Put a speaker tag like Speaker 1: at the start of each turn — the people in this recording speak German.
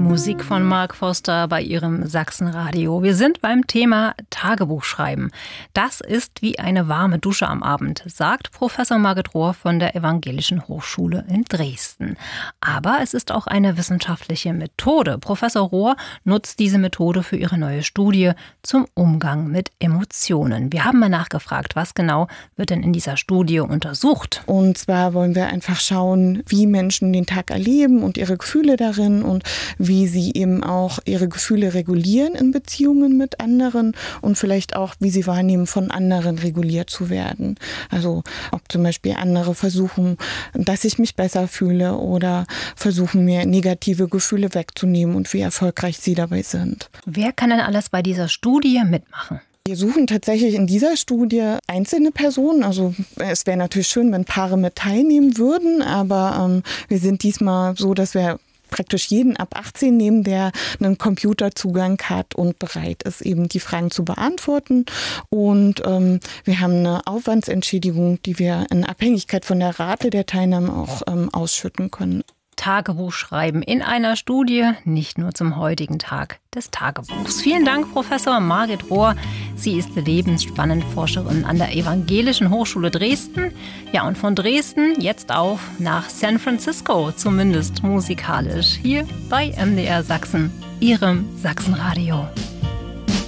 Speaker 1: Musik von Mark Foster bei Ihrem Sachsenradio. Wir sind beim Thema Tagebuchschreiben. Das ist wie eine warme Dusche am Abend, sagt Professor Margit Rohr von der Evangelischen Hochschule in Dresden. Aber es ist auch eine wissenschaftliche Methode. Professor Rohr nutzt diese Methode für ihre neue Studie zum Umgang mit Emotionen. Wir haben mal nachgefragt, was genau wird denn in dieser Studie untersucht?
Speaker 2: Und zwar wollen wir einfach schauen, wie Menschen den Tag erleben und ihre Gefühle darin und wie sie eben auch ihre Gefühle regulieren in Beziehungen mit anderen und vielleicht auch, wie sie wahrnehmen, von anderen reguliert zu werden. Also ob zum Beispiel andere versuchen, dass ich mich besser fühle oder versuchen, mir negative Gefühle wegzunehmen und wie erfolgreich sie dabei sind.
Speaker 1: Wer kann denn alles bei dieser Studie mitmachen?
Speaker 2: Wir suchen tatsächlich in dieser Studie einzelne Personen. Also es wäre natürlich schön, wenn Paare mit teilnehmen würden, aber wir sind diesmal so, dass wir praktisch jeden ab 18 nehmen, der einen Computerzugang hat und bereit ist, eben die Fragen zu beantworten. Und wir haben eine Aufwandsentschädigung, die wir in Abhängigkeit von der Rate der Teilnahme auch ausschütten können.
Speaker 1: Tagebuch schreiben in einer Studie, nicht nur zum heutigen Tag des Tagebuchs. Vielen Dank, Professor Margit Rohr. Sie ist Lebensspannenforscherin an der Evangelischen Hochschule Dresden. Ja, und von Dresden jetzt auf nach San Francisco, zumindest musikalisch, hier bei MDR Sachsen, Ihrem Sachsenradio.